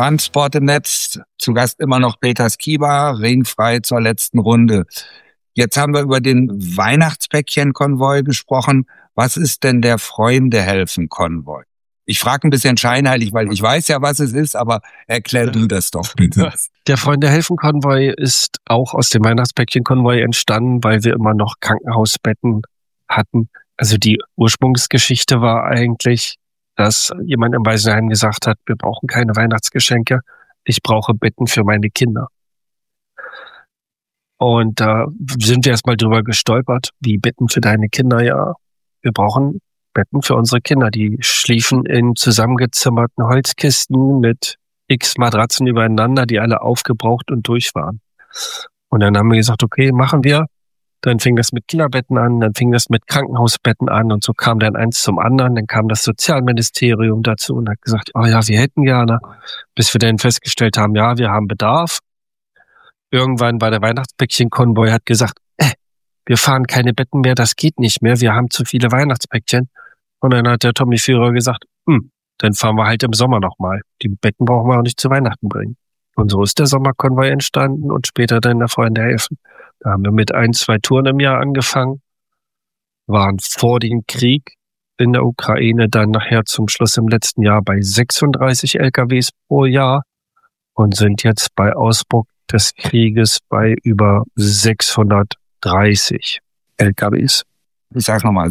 Fun-Sport im Netz. Zu Gast immer noch Peter Skiba, ringfrei zur letzten Runde. Jetzt haben wir über den Weihnachtspäckchen-Konvoi gesprochen. Was ist denn der Freunde-Helfen-Konvoi? Ich frage ein bisschen scheinheilig, weil ich weiß ja, was es ist, aber erklär du das doch bitte. Der Freunde-Helfen-Konvoi ist auch aus dem Weihnachtspäckchen-Konvoi entstanden, weil wir immer noch Krankenhausbetten hatten. Also die Ursprungsgeschichte war eigentlich, dass jemand im Waisenheim gesagt hat, wir brauchen keine Weihnachtsgeschenke, ich brauche Betten für meine Kinder. Und da sind wir erstmal drüber gestolpert, wie Betten für deine Kinder, ja, wir brauchen Betten für unsere Kinder. Die schliefen in zusammengezimmerten Holzkisten mit x Matratzen übereinander, die alle aufgebraucht und durch waren. Und dann haben wir gesagt, okay, machen wir. Dann fing das mit Kinderbetten an, dann fing das mit Krankenhausbetten an und so kam dann eins zum anderen. Dann kam das Sozialministerium dazu und hat gesagt, oh ja, wir hätten gerne, bis wir dann festgestellt haben, ja, wir haben Bedarf. Irgendwann war der Weihnachtspäckchen-Konvoi, hat gesagt, wir fahren keine Betten mehr, das geht nicht mehr, wir haben zu viele Weihnachtspäckchen. Und dann hat der Tommy Führer gesagt, dann fahren wir halt im Sommer nochmal. Die Betten brauchen wir auch nicht zu Weihnachten bringen. Und so ist der Sommerkonvoi entstanden und später dann der Freunde helfen. Da haben wir mit 1-2 Touren im Jahr angefangen, waren vor dem Krieg in der Ukraine dann nachher zum Schluss im letzten Jahr bei 36 LKWs pro Jahr und sind jetzt bei Ausbruch des Krieges bei über 630 LKWs. Ich sage nochmal,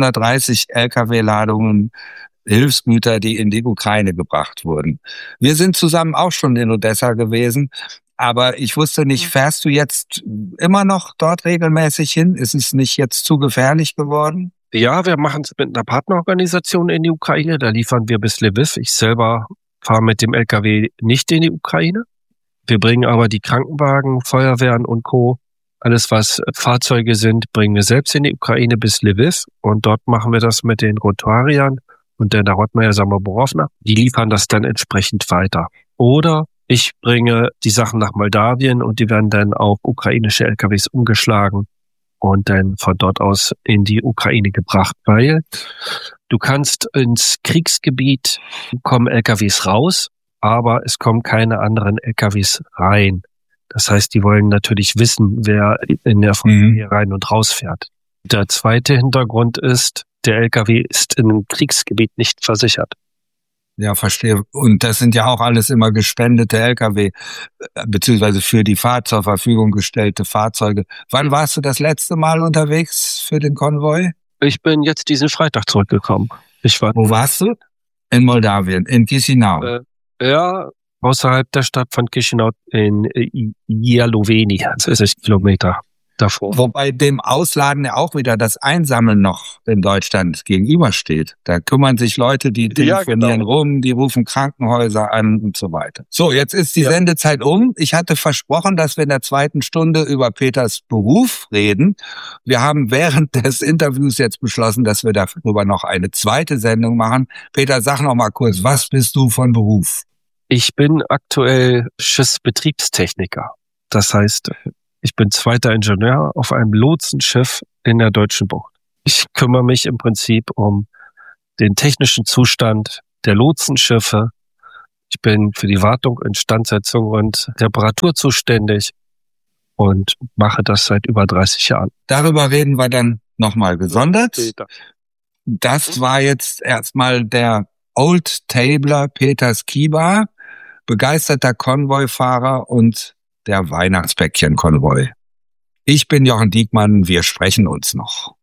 630 LKW-Ladungen Hilfsgüter, die in die Ukraine gebracht wurden. Wir sind zusammen auch schon in Odessa gewesen, aber ich wusste nicht, fährst du jetzt immer noch dort regelmäßig hin? Ist es nicht jetzt zu gefährlich geworden? Ja, wir machen es mit einer Partnerorganisation in die Ukraine, da liefern wir bis Lviv. Ich selber fahre mit dem LKW nicht in die Ukraine. Wir bringen aber die Krankenwagen, Feuerwehren und Co., alles was Fahrzeuge sind, bringen wir selbst in die Ukraine bis Lviv und dort machen wir das mit den Rotariern und der Narodnaya Samoborowna. Die liefern das dann entsprechend weiter. Oder ich bringe die Sachen nach Moldawien und die werden dann auf ukrainische LKWs umgeschlagen und dann von dort aus in die Ukraine gebracht, weil du kannst ins Kriegsgebiet, kommen LKWs raus, aber es kommen keine anderen LKWs rein. Das heißt, die wollen natürlich wissen, wer in der Familie rein und raus fährt. Der zweite Hintergrund ist, der LKW ist in einem Kriegsgebiet nicht versichert. Ja, verstehe. Und das sind ja auch alles immer gespendete LKW, beziehungsweise für die Fahrt zur Verfügung gestellte Fahrzeuge. Wann warst du das letzte Mal unterwegs für den Konvoi? Ich bin jetzt diesen Freitag zurückgekommen. Wo warst du? In Moldawien, in Chisinau. Ja, außerhalb der Stadt von Chisinau in Ialoveni, 60 Kilometer davor. Wobei dem Ausladen ja auch wieder das Einsammeln noch in Deutschland gegenübersteht. Da kümmern sich Leute, die telefonieren rum, die rufen Krankenhäuser an und so weiter. So, jetzt ist die Sendezeit um. Ich hatte versprochen, dass wir in der zweiten Stunde über Peters Beruf reden. Wir haben während des Interviews jetzt beschlossen, dass wir darüber noch eine zweite Sendung machen. Peter, sag noch mal kurz, was bist du von Beruf? Ich bin aktuell Schiffsbetriebstechniker. Das heißt, ich bin zweiter Ingenieur auf einem Lotsenschiff in der Deutschen Bucht. Ich kümmere mich im Prinzip um den technischen Zustand der Lotsenschiffe. Ich bin für die Wartung, Instandsetzung und Reparatur zuständig und mache das seit über 30 Jahren. Darüber reden wir dann nochmal gesondert. Das war jetzt erstmal der Oldtabler Peter Skiba, begeisterter Konvoifahrer und der Weihnachtspäckchen-Konvoi. Ich bin Jochen Diekmann, wir sprechen uns noch.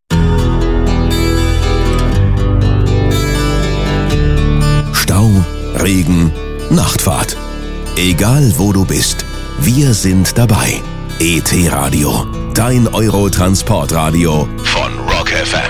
Stau, Regen, Nachtfahrt. Egal wo du bist, wir sind dabei. ET Radio, dein Eurotransportradio von Rock FM.